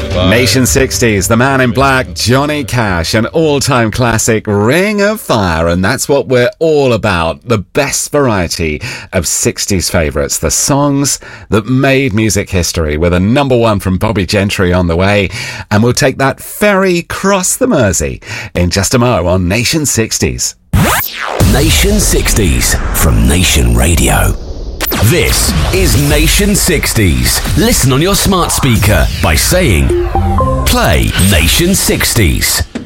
Nation 60s, The Man in Black, Johnny Cash, an all-time classic, Ring of Fire, and that's what we're all about, the best variety of 60s favourites, the songs that made music history, with a number one from Bobby Gentry on the way, and we'll take that ferry across the Mersey in just a mo on Nation 60s. Nation 60s from Nation Radio. This is Nation 60s. Listen on your smart speaker by saying, play Nation 60s.